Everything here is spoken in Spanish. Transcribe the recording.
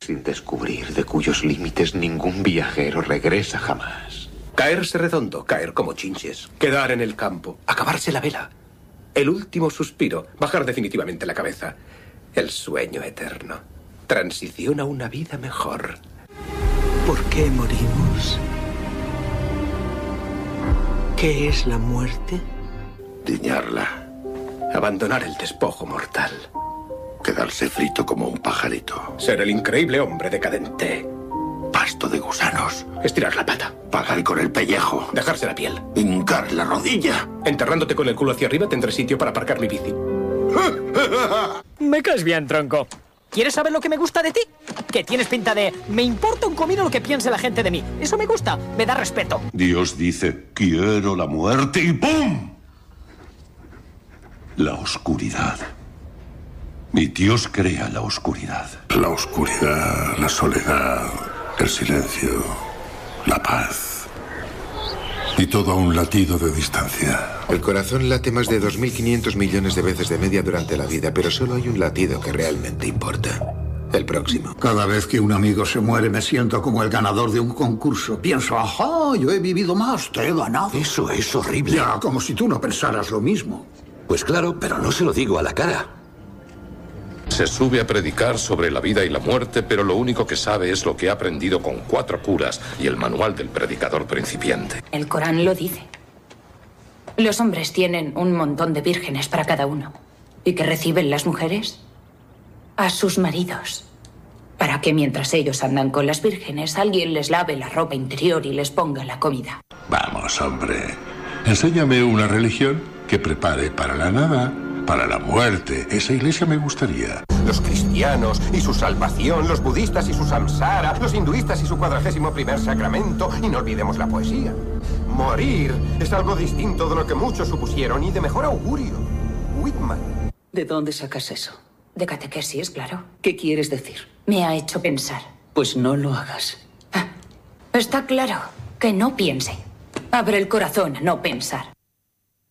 sin descubrir, de cuyos límites ningún viajero regresa jamás. Caerse redondo, caer como chinches, quedar en el campo, acabarse la vela, el último suspiro, bajar definitivamente la cabeza, el sueño eterno, transición a una vida mejor. ¿Por qué morimos? ¿Qué es la muerte? Tiñarla. Abandonar el despojo mortal. Quedarse frito como un pajarito. Ser el increíble hombre decadente. Pasto de gusanos. Estirar la pata. Pagar con el pellejo. Dejarse la piel. Hincar la rodilla. Enterrándote con el culo hacia arriba tendré sitio para aparcar mi bici. Me caes bien, tronco. ¿Quieres saber lo que me gusta de ti? Que tienes pinta de... Me importa un comino lo que piense la gente de mí. Eso me gusta, me da respeto. Dios dice, quiero la muerte y ¡pum! La oscuridad. Mi Dios crea la oscuridad. La oscuridad, la soledad, el silencio, la paz. Y todo a un latido de distancia. El corazón late más de 2.500 millones de veces de media durante la vida, pero solo hay un latido que realmente importa. El próximo. Cada vez que un amigo se muere me siento como el ganador de un concurso. Pienso, ajá, yo he vivido más, te he ganado. Eso es horrible. Ya, como si tú no pensaras lo mismo. Pues claro, pero no se lo digo a la cara. Se sube a predicar sobre la vida y la muerte, pero lo único que sabe es lo que ha aprendido con 4 curas y el manual del predicador principiante. El Corán lo dice. Los hombres tienen un montón de vírgenes para cada uno. ¿Y qué reciben las mujeres? A sus maridos. Para que mientras ellos andan con las vírgenes, alguien les lave la ropa interior y les ponga la comida. Vamos, hombre. Enséñame una religión que prepare para la nada, para la muerte. Esa iglesia me gustaría. Los cristianos y su salvación, los budistas y su samsara, los hinduistas y su 41º sacramento, y no olvidemos la poesía. Morir es algo distinto de lo que muchos supusieron y de mejor augurio. Whitman. ¿De dónde sacas eso? De catequesis, claro. ¿Qué quieres decir? Me ha hecho pensar. Pues no lo hagas. Está claro que no piense. Abre el corazón a no pensar.